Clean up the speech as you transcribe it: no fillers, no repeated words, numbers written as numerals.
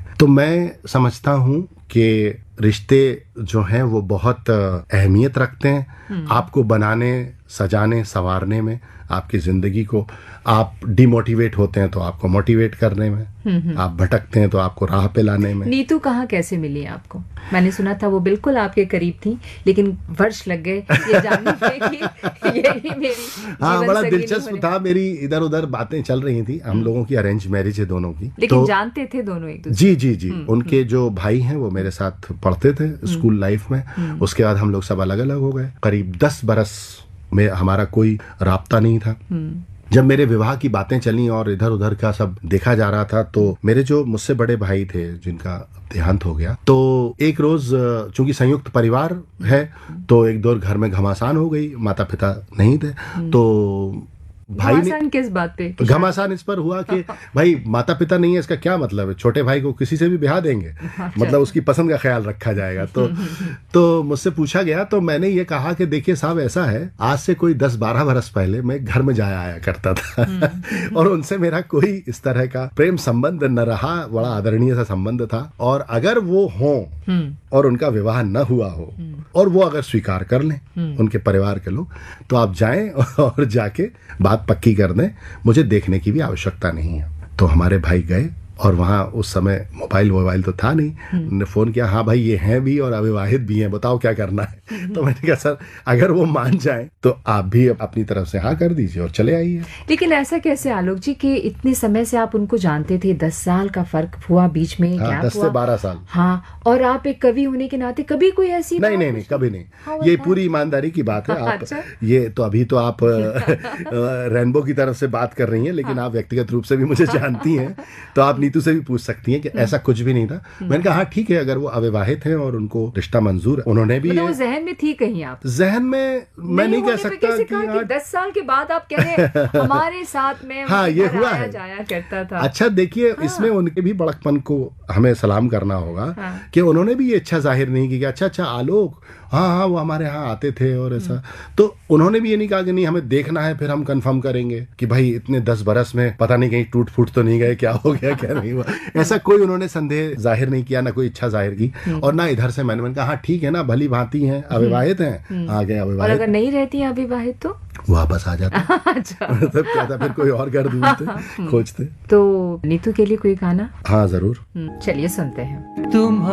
तो मैं समझता हूँ कि रिश्ते जो हैं वो बहुत अहमियत रखते हैं आपको बनाने, सजाने, संवारने में, आपकी जिंदगी को। आप डिमोटिवेट होते हैं तो आपको मोटिवेट करने में, आप भटकते हैं तो आपको राह पे लाने में। नीतू कहाँ कैसे मिली आपको? मैंने सुना था वो बिल्कुल आपके करीब थी, लेकिन वर्ष लग गए ये जानने में कि यही मेरी हाँ, बड़ा दिलचस्प था। मेरी इधर उधर बातें चल रही थी। हम लोगों की अरेंज मैरिज है दोनों की, लेकिन तो जानते थे दोनों एक दूसरे? जी। उनके जो भाई हैं वो मेरे साथ पढ़ते थे स्कूल लाइफ में। उसके बाद हम लोग सब अलग अलग हो गए। करीब 10 बरस में हमारा कोई राब्ता नहीं था। जब मेरे विवाह की बातें चली और इधर उधर का सब देखा जा रहा था, तो मेरे जो मुझसे बड़े भाई थे जिनका देहांत हो गया, तो एक रोज चूंकि संयुक्त परिवार है तो एक दो घर में घमासान हो गई। माता पिता नहीं थे, तो भाई ने किस बात पे घमासान इस पर हुआ कि भाई माता पिता नहीं है, इसका क्या मतलब है? छोटे भाई को किसी से भी ब्याह देंगे, मतलब उसकी पसंद का ख्याल रखा जाएगा। तो मुझसे पूछा गया, तो मैंने ये कहा कि देखिए साहब, ऐसा है, आज से कोई 10-12 बरस पहले मैं घर में जाया आया करता था और उनसे मेरा कोई इस तरह का प्रेम संबंध न रहा। बड़ा आदरणीय सा संबंध था, और अगर वो हों और उनका विवाह न हुआ हो और वो अगर स्वीकार कर लें उनके परिवार के लोग, तो आप जाएं और जाके बात पक्की कर दें, मुझे देखने की भी आवश्यकता नहीं है। तो हमारे भाई गए, और वहाँ उस समय मोबाइल तो था नहीं। उन्होंने फोन किया, हाँ भाई ये हैं भी और अविवाहित भी हैं, बताओ क्या करना है। तो मैंने कहा सर, अगर वो मान जाएं तो आप भी अपनी तरफ से हाँ कर दीजिए और चले आइए। लेकिन ऐसा कैसे आलोक जी कि इतने समय से आप उनको जानते थे? 10 साल का फर्क हुआ बीच में, हाँ, 10 से 12 साल। हाँ, और आप एक कवि होने के नाते कभी कोई ऐसी नहीं, कभी नहीं। ये पूरी ईमानदारी की बात है। आप ये तो अभी तो आप रेनबो की तरफ से बात कर रही हैं, लेकिन आप व्यक्तिगत रूप से भी मुझे जानती हैं, तो आप नीतू से भी पूछ सकती हैं कि ऐसा कुछ भी नहीं था। मैंने कहा हाँ ठीक है, अगर वो अविवाहित हैं और उनको रिश्ता मंजूर है, उन्होंने भी वो जहन में थी कहीं? आप जहन में मैं नहीं कह सकता कि 10 साल के बाद आप कह रहे हमारे साथ में हाँ ये हुआ है, जाया करता था। अच्छा देखिए, इसमें उनके भी बड़कपन को हमें सलाम करना होगा कि उन्होंने भी ये इच्छा जाहिर नहीं की कि अच्छा आलोक, हाँ वो हमारे यहाँ आते थे और ऐसा। तो उन्होंने भी ये नहीं कहा कि नहीं हमें देखना है, फिर हम कंफर्म करेंगे कि भाई इतने 10 बरस में पता नहीं कहीं टूट फूट तो नहीं गए, क्या हो गया क्या नहीं हुआ। ऐसा कोई उन्होंने संदेह जाहिर नहीं किया, ना कोई इच्छा जाहिर की, और ना इधर से मैंने कहा हाँ ठीक है ना, भली भांति हैं, अविवाहित हैं, आ गए अविवाहित। और अगर नहीं रहती हैं अविवाहित तो वापस आ जाते। मतलब क्या था, फिर कोई और घर ढूंढते खोजते। तो नीतू के लिए कोई गाना? हाँ जरूर, चलिए सुनते हैं। तुम